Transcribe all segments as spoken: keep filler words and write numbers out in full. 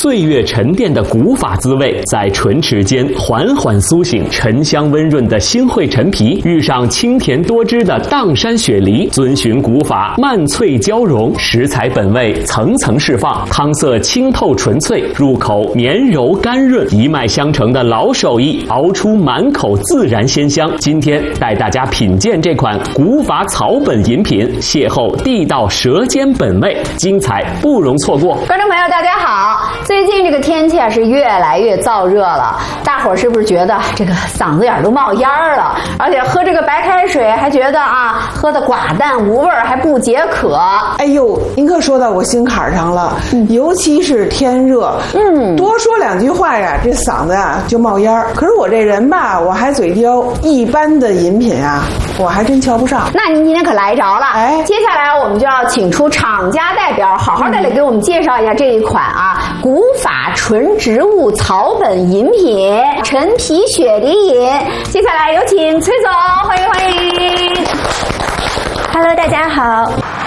岁月沉淀的古法滋味在唇齿间缓缓苏醒，沉香温润的新会陈皮遇上清甜多汁的砀山雪梨，遵循古法慢脆交融，食材本味层层释放，汤色清透纯粹，入口绵柔甘润，一脉相承的老手艺熬出满口自然鲜香。今天带大家品鉴这款古法草本饮品，邂逅地道舌尖本味，精彩不容错过。 观众朋友大家好，最近这个天气啊是越来越燥热了，大伙儿是不是觉得这个嗓子眼都冒烟了？而且喝这个白开水还觉得啊喝的寡淡无味，还不解渴。 哎呦，您可说到我心坎上了，嗯、尤其是天热，嗯，多说两句话呀，这嗓子呀就冒烟。可是我这人吧，我还嘴刁，一般的饮品啊，我还真瞧不上。 那您今天可来着了，哎，接下来我们就要请出厂家代表，好好的来给我们介绍一下这一款啊古法纯植物草本饮品陈皮雪梨饮。接下来有请崔总，欢迎欢迎。 Hello， 大家好。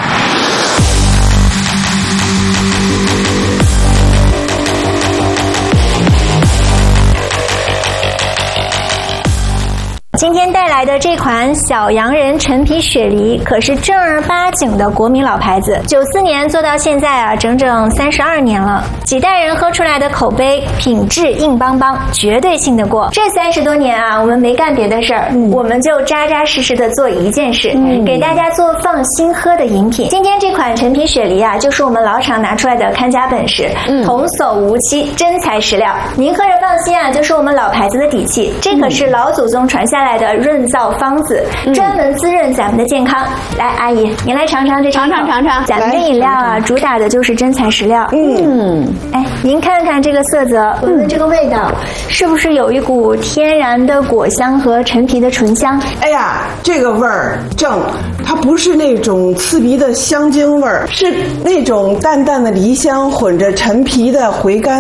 今天带来的这款小洋人陈皮雪梨可是正儿八经的国民老牌子，九四年做到现在啊，整整三十二年了，几代人喝出来的口碑品质硬邦邦，绝对信得过。这三十多年啊，我们没干别的事儿、嗯，我们就扎扎实实的做一件事、嗯，给大家做放心喝的饮品。今天这款陈皮雪梨啊，就是我们老厂拿出来的看家本识，嗯，童叟无欺，真材实料，您喝着放心啊，就是我们老牌子的底气。这可是老祖宗传下来的润燥方子，专门滋润咱们的健康。来，阿姨，您来尝尝这尝尝尝尝。 咱们的饮料啊，主打的就是真材实料。嗯，哎，您看看这个色泽，闻闻这个味道，是不是有一股天然的果香和陈皮的醇香？ 哎呀，这个味儿正，它不是那种刺鼻的香精味儿，是那种淡淡的梨香混着陈皮的回甘。